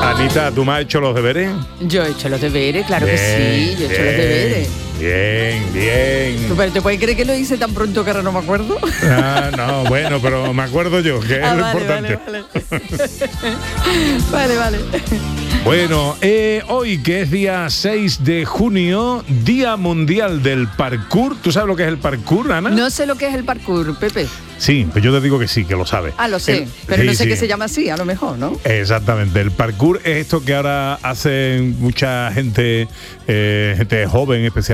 Anita, ¿tú me has hecho los deberes? Yo he hecho los deberes, claro Bien, que sí, yo he hecho los bien, deberes. Bien. ¿Pero te puedes creer que lo hice tan pronto que ahora no me acuerdo? Ah, no, bueno, pero me acuerdo yo, que es lo importante. Vale. Bueno, hoy que es día 6 de junio, Día Mundial del Parkour. ¿Tú sabes lo que es el parkour, Ana? No sé lo que es el parkour, Pepe. Sí, pues yo te digo que sí, que lo sabes. Ah, lo sé, pero no sé que se llama así, a lo mejor, ¿no? Exactamente, el parkour es esto que ahora hace mucha gente, gente joven especialmente.